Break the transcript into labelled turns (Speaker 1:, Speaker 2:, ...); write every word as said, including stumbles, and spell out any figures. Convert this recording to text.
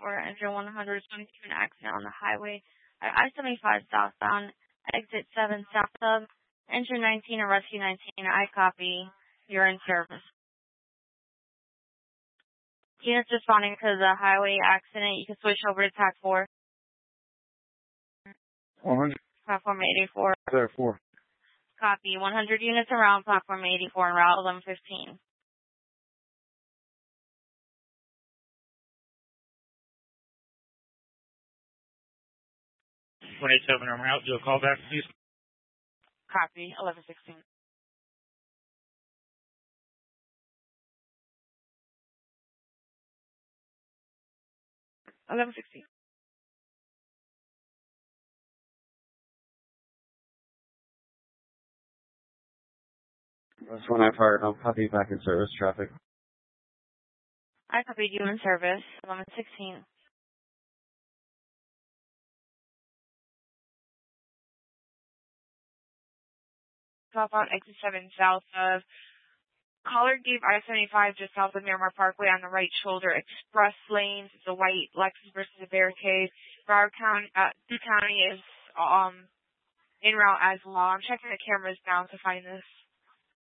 Speaker 1: four, engine one hundred twenty-two, an accident on the highway at I seventy-five southbound, exit seven south of, engine nineteen and rescue nineteen. I copy. You're in service. Units responding to the highway accident. You can switch over to TAC four.
Speaker 2: one hundred.
Speaker 1: Platform eighty-four.
Speaker 2: There, four.
Speaker 1: Copy. one hundred units around platform eighty-four and route eleven fifteen.
Speaker 3: one eighty-seven en route. Do a call back, please.
Speaker 1: Copy. eleven sixteen. eleven sixteen.
Speaker 2: That's when I fired. I'll copy back in service traffic.
Speaker 1: I copied you in service. eleven sixteen. Southbound exit seven south of. Caller gave I seventy-five just south of Miramar Parkway on the right shoulder. Express lanes. It's a white Lexus versus a barricade. Broward County, uh, County is um in route as well. I'm checking the cameras now to find this.